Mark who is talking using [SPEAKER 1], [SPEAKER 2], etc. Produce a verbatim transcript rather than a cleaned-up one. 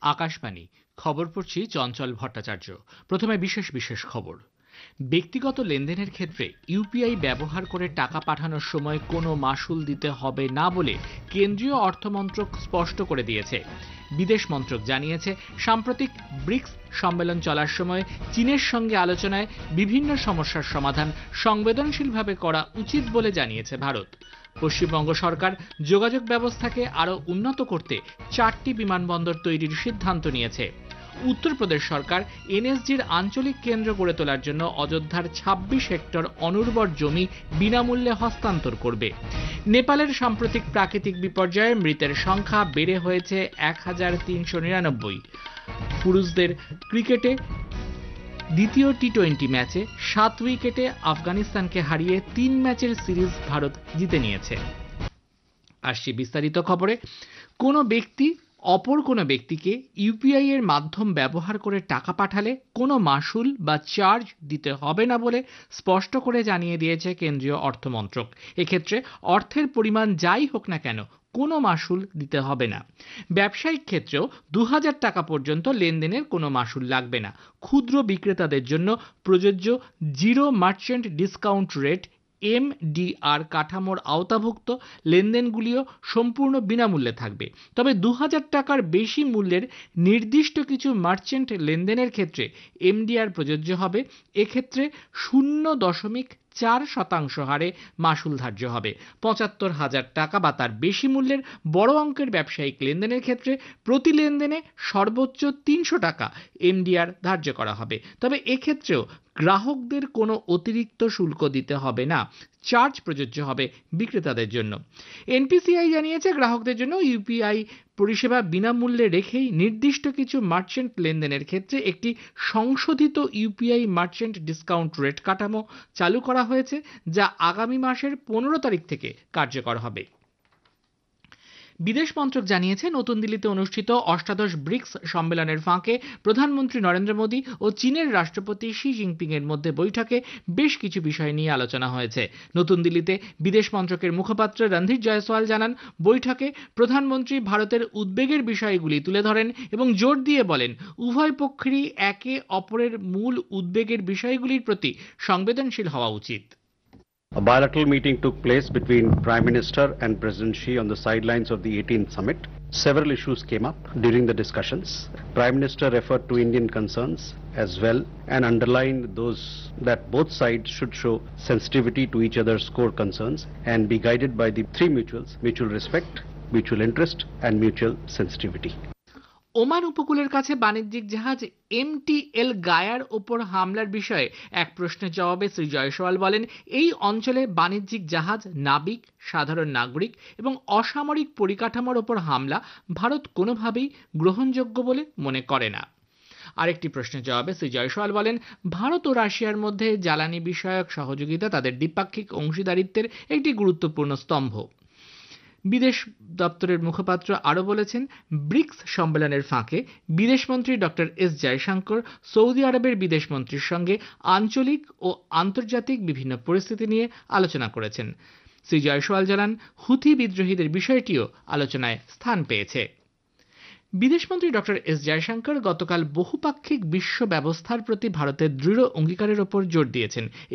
[SPEAKER 1] আকাশবাণী খবর পড়ছি চঞ্চল ভট্টাচার্য। প্রথমে বিশেষ বিশেষ খবর। ব্যক্তিগত লেনদেনের ক্ষেত্রে ইউপিআই ব্যবহার করে টাকা পাঠানোর সময় কোনো মাশুল দিতে হবে না বলে কেন্দ্রীয় অর্থমন্ত্রক স্পষ্ট করে দিয়েছে। বিদেশ মন্ত্রক জানিয়েছে, সাম্প্রতিক ব্রিক্স সম্মেলন চলার সময় চীনের সঙ্গে আলোচনায় বিভিন্ন সমস্যার সমাধান সংবেদনশীলভাবে করা উচিত বলে জানিয়েছে ভারত। পশ্চিমবঙ্গ সরকার যোগাযোগ ব্যবস্থাকে আরও উন্নত করতে চারটি বিমানবন্দর তৈরির সিদ্ধান্ত নিয়েছে। উত্তরপ্রদেশ সরকার এনএসজির আঞ্চলিক কেন্দ্র গড়ে তোলার জন্য অযোধ্যার ছাব্বিশ হেক্টর অনুর্বর জমি বিনামূল্যে হস্তান্তর করবে। নেপালের সাম্প্রতিক প্রাকৃতিক বিপর্যয়ে মৃতের সংখ্যা বেড়ে হয়েছে এক হাজার তিনশো নিরানব্বই। পুরুষদের ক্রিকেটে দ্বিতীয় টি টোয়েন্টি ম্যাচে সাত উইকেটে আফগানিস্তানকে হারিয়ে তিন ম্যাচের সিরিজ ভারত জিতে নিয়েছে। আসছি বিস্তারিত খবরে। কোনো ব্যক্তি অপর কোনো ব্যক্তিকে ইউপিআই এর মাধ্যম ব্যবহার করে টাকা পাঠালে কোনো মাশুল বা চার্জ দিতে হবে না বলে স্পষ্ট করে জানিয়ে দিয়েছে কেন্দ্রীয় অর্থমন্ত্রক। এক্ষেত্রে অর্থের পরিমাণ যাই হোক না কেন কোনো মাশুল দিতে হবে না। ব্যবসায়িক ক্ষেত্রেও দু হাজার টাকা পর্যন্ত লেনদেনের কোনো মাশুল লাগবে না। ক্ষুদ্র বিক্রেতাদের জন্য প্রযোজ্য zero merchant discount rate MDR কাঠামোর আওতাভুক্ত লেনদেনগুলিও সম্পূর্ণ বিনামূল্যে থাকবে। তবে দু হাজার টাকার বেশি মূল্যের নির্দিষ্ট কিছু মার্চেন্ট লেনদেনের ক্ষেত্রে এমডিআর প্রযোজ্য হবে। এক্ষেত্রে শূন্য দশমিক চার শতাংশ হারে মাশুল ধার্য হবে। পঁচাত্তর হাজার টাকা বা তার বেশি মূল্যের বড় অঙ্কের ব্যবসায়িক লেনদেনের ক্ষেত্রে প্রতি লেনদেনে সর্বোচ্চ তিনশো টাকা এমডিআর ধার্য করা হবে। তবে এক্ষেত্রেও গ্রাহকদের কোনো অতিরিক্ত শুল্ক দিতে হবে না। চার্জ প্রযোজ্য হবে বিক্রেতাদের জন্য। এনপিসিআই জানিয়েছে, গ্রাহকদের জন্য ইউপিআই পরিষেবা বিনামূল্যে রেখেই নির্দিষ্ট কিছু মার্চেন্ট লেনদেনের ক্ষেত্রে একটি সংশোধিত ইউপিআই মার্চেন্ট ডিসকাউন্ট রেট কাঠামো চালু করা হয়েছে, যা আগামী মাসের পনেরো তারিখ থেকে কার্যকর হবে। বিদেশ মন্ত্রক জানিয়েছে, নতুন দিল্লিতে অনুষ্ঠিত অষ্টাদশ ব্রিক্স সম্মেলনের ফাঁকে প্রধানমন্ত্রী নরেন্দ্র মোদী ও চীনের রাষ্ট্রপতি শি জিনপিং এর মধ্যে বৈঠকে বেশ কিছু বিষয় নিয়ে আলোচনা হয়েছে। নতুন দিল্লিতে বিদেশ মন্ত্রকের মুখপাত্র রণধীর জয়সওয়াল জানান, বৈঠকে প্রধানমন্ত্রী ভারতের উদ্বেগের বিষয়গুলি তুলে ধরেন এবং জোর দিয়ে বলেন, উভয় পক্ষেরই একে অপরের মূল উদ্বেগের বিষয়গুলির প্রতি সংবেদনশীল হওয়া উচিত।
[SPEAKER 2] A bilateral meeting took place between Prime Minister and President Xi on the sidelines of the eighteenth summit. Several issues came up during the discussions. Prime Minister referred to Indian concerns as well and underlined those that both sides should show sensitivity to each other's core concerns and be guided by the three mutuals: mutual respect, mutual interest and mutual sensitivity.
[SPEAKER 1] Oman উপকূলের কাছে বাণিজ্যিক জাহাজ MTL গায়ার ওপর হামলার বিষয়ে এক প্রশ্নের জবাবে শ্রী জয়সওয়াল বলেন, এই অঞ্চলে বাণিজ্যিক জাহাজ, নাবিক, সাধারণ নাগরিক এবং অসামরিক পরিকাঠামোর ওপর হামলা ভারত কোনোভাবেই গ্রহণযোগ্য বলে মনে করে না। আরেকটি প্রশ্নের জবাবে শ্রী জয়সওয়াল বলেন, ভারত ও রাশিয়ার মধ্যে জ্বালানি বিষয়ক সহযোগিতা তাদের দ্বিপাক্ষিক অংশীদারিত্বের একটি গুরুত্বপূর্ণ স্তম্ভ। বিদেশ দপ্তরের মুখপাত্র আরও বলেছেন, ব্রিক্স সম্মেলনের ফাঁকে বিদেশমন্ত্রী ডক্টর এস জয়শঙ্কর সৌদি আরবের বিদেশমন্ত্রীর সঙ্গে আঞ্চলিক ও আন্তর্জাতিক বিভিন্ন পরিস্থিতি নিয়ে আলোচনা করেছেন। শ্রী জয়সওয়াল জানান, হুথি বিদ্রোহীদের বিষয়টিও আলোচনায় স্থান পেয়েছে। বিদেশমন্ত্রী ডক্টর এস জয়শঙ্কর গতকাল বহুপাক্ষিক বিশ্ব ব্যবস্থার প্রতি ভারতের দৃঢ় অঙ্গীকারের ওপর জোর দিয়েছেন।